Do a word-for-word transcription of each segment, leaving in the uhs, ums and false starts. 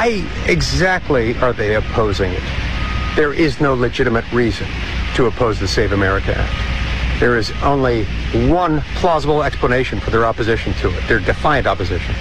Why exactly are they opposing it? There is no legitimate reason to oppose the Save America Act. There is only one plausible explanation for their opposition to it, their defiant opposition.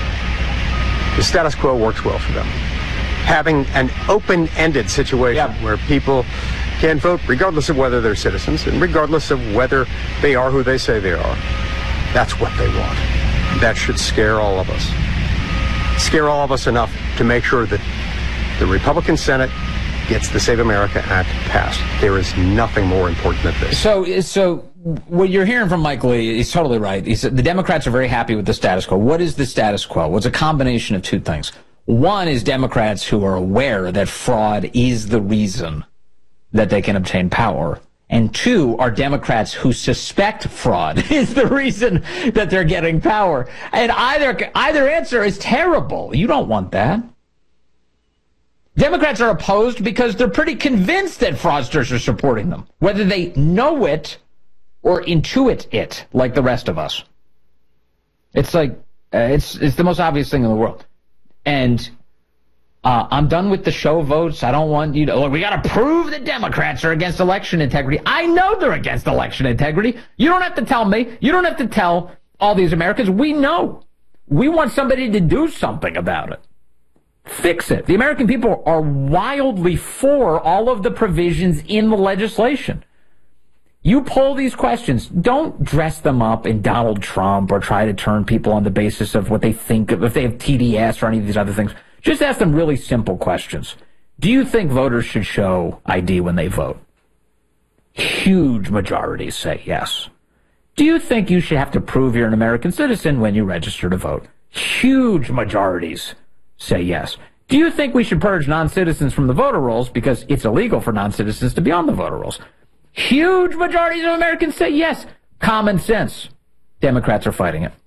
The status quo works well for them. Having an open-ended situation yeah. where people can vote regardless of whether they're citizens and regardless of whether they are who they say they are. That's what they want. That should scare all of us. Scare all of us enough to make sure that the Republican Senate gets the Save America Act passed. There is nothing more important than this. So, so what you're hearing from Mike Lee, he's totally right. He said the Democrats are very happy with the status quo. What is the status quo? Well, it's a combination of two things. One is Democrats who are aware that fraud is the reason that they can obtain power. And two are Democrats who suspect fraud is the reason that they're getting power. And either either answer is terrible. You don't want that. Democrats are opposed because they're pretty convinced that fraudsters are supporting them, whether they know it or intuit it like the rest of us. It's like, uh, it's, it's the most obvious thing in the world. And uh, I'm done with the show votes. I don't want you to, look, we got to prove that Democrats are against election integrity. I know they're against election integrity. You don't have to tell me. You don't have to tell all these Americans. We know. We want somebody to do something about it. Fix it. The American people are wildly for all of the provisions in the legislation. You poll these questions. Don't dress them up in Donald Trump or try to turn people on the basis of what they think of, if they have T D S or any of these other things. Just ask them really simple questions. Do you think voters should show I D when they vote? Huge majorities say yes. Do you think you should have to prove you're an American citizen when you register to vote? Huge majorities say yes. Do you think we should purge non-citizens from the voter rolls because it's illegal for non-citizens to be on the voter rolls? Huge majorities of Americans say yes. Common sense. Democrats are fighting it.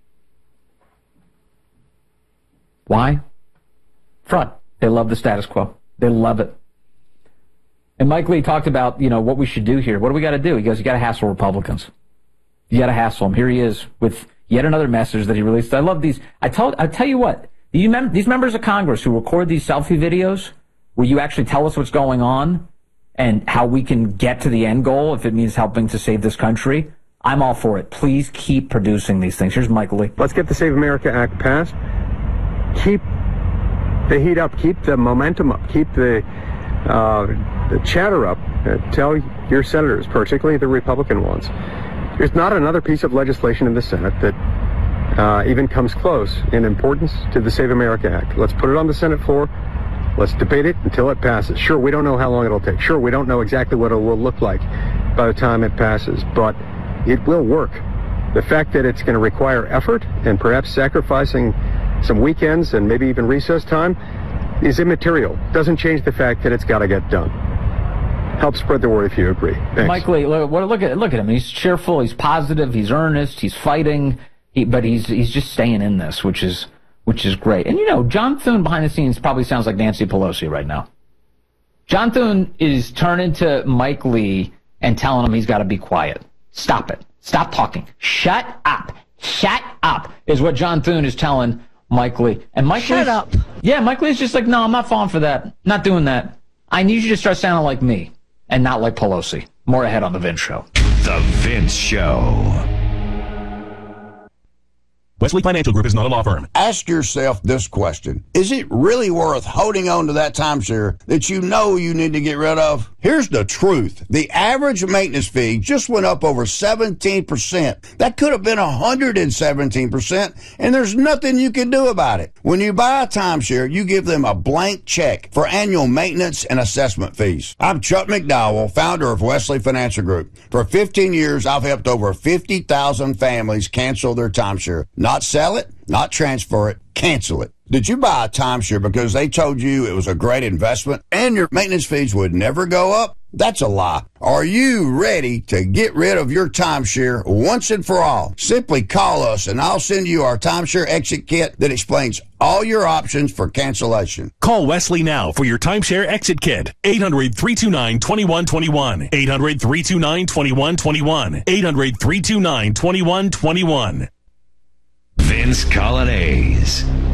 Why? Fraud. They love the status quo. They love it. And Mike Lee talked about, you know, what we should do here. What do we got to do? He goes, you got to hassle Republicans. You got to hassle them. Here he is with yet another message that he released. I love these. I told, I tell you what. You mem- these members of Congress who record these selfie videos where you actually tell us what's going on and how we can get to the end goal if it means helping to save this country, I'm all for it. Please keep producing these things. Here's Mike Lee. Let's get the Save America Act passed. Keep the heat up. Keep the momentum up. Keep the, uh, the chatter up. Uh, tell your senators, particularly the Republican ones, there's not another piece of legislation in the Senate that Uh, even comes close in importance to the Save America Act. Let's put it on the Senate floor. Let's debate it until it passes. Sure, we don't know how long it'll take. Sure, we don't know exactly what it will look like by the time it passes, but it will work. The fact that it's going to require effort and perhaps sacrificing some weekends and maybe even recess time is immaterial. Doesn't change the fact that it's got to get done. Help spread the word if you agree. Thanks. Mike Lee, look, look at look at him. He's cheerful. He's positive. He's earnest. He's fighting. He, but he's he's just staying in this, which is which is great. And you know, John Thune behind the scenes probably sounds like Nancy Pelosi right now. John Thune is turning to Mike Lee and telling him he's got to be quiet. Stop it. Stop talking. Shut up. Shut up is what John Thune is telling Mike Lee. And Mike Shut Lee's, up. Yeah, Mike Lee's just like, no, I'm not falling for that. Not doing that. I need you to start sounding like me and not like Pelosi. More ahead on The Vince Show. The Vince Show. Wesley Financial Group is not a law firm. Ask yourself this question. Is it really worth holding on to that timeshare that you know you need to get rid of? Here's the truth. The average maintenance fee just went up over seventeen percent. That could have been one hundred seventeen percent, and there's nothing you can do about it. When you buy a timeshare, you give them a blank check for annual maintenance and assessment fees. I'm Chuck McDowell, founder of Wesley Financial Group. For fifteen years, I've helped over fifty thousand families cancel their timeshare. Not sell it, not transfer it, cancel it. Did you buy a timeshare because they told you it was a great investment and your maintenance fees would never go up? That's a lie. Are you ready to get rid of your timeshare once and for all? Simply call us and I'll send you our timeshare exit kit that explains all your options for cancellation. Call Wesley now for your timeshare exit kit. eight hundred, three two nine, two one two one. eight hundred, three two nine, two one two one. eight hundred, three two nine, two one two one. Vince Coglianese.